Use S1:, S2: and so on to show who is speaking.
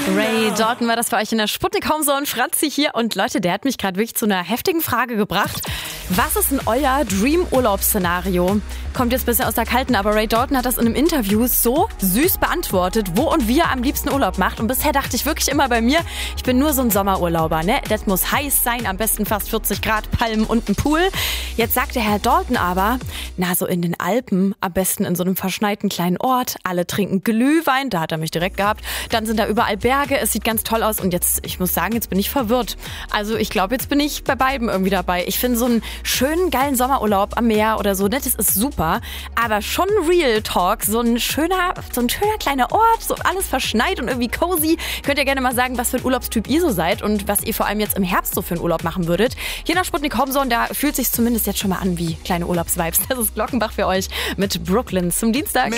S1: Ray Dalton war das für euch in der Sputnik Homezone. Franzi hier. Und Leute, der hat mich gerade wirklich zu einer heftigen Frage gebracht. Was ist denn euer Dream-Urlaubsszenario? Kommt jetzt ein bisschen aus der Kalten, aber Ray Dalton hat das in einem Interview so süß beantwortet, wo und wie er am liebsten Urlaub macht. Und bisher dachte ich wirklich immer bei mir, ich bin nur so ein Sommerurlauber, ne? Das muss heiß sein, am besten fast 40 Grad, Palmen und ein Pool. Jetzt sagt der Herr Dalton aber, na so in den Alpen, am besten in so einem verschneiten kleinen Ort. Alle trinken Glühwein, da hat er mich direkt gehabt. Dann sind da überall Berge, es sieht ganz toll aus. Und jetzt, ich muss sagen, jetzt bin ich verwirrt. Also ich glaube, jetzt bin ich bei beiden irgendwie dabei. Ich finde so einen schönen, geilen Sommerurlaub am Meer oder so, ne? Das ist super. Aber schon Real Talk, so ein schöner kleiner Ort, so alles verschneit und irgendwie cozy. Könnt ihr gerne mal sagen, was für ein Urlaubstyp ihr so seid und was ihr vor allem jetzt im Herbst so für einen Urlaub machen würdet. Hier nach Sputnik Homezone, da fühlt sich zumindest jetzt schon mal an wie kleine Urlaubsvibes. Das ist Glockenbach für euch mit Brooklyn zum Dienstag.